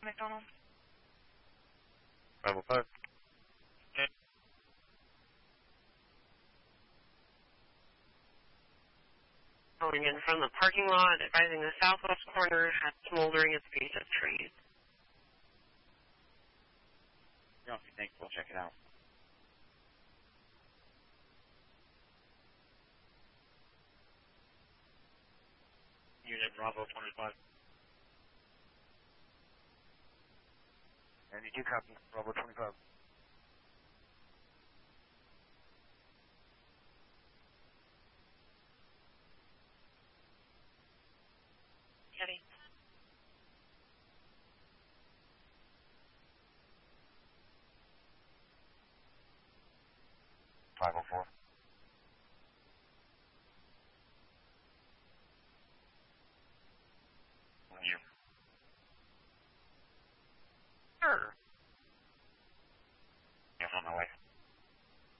McDonald. 505. Okay. Calling in from the parking lot, advising the southwest corner had smoldering at the base of trees. Yeah, if you think, we'll check it out. Unit Bravo 25. 92 copy, Bravo 25. Getty. 504.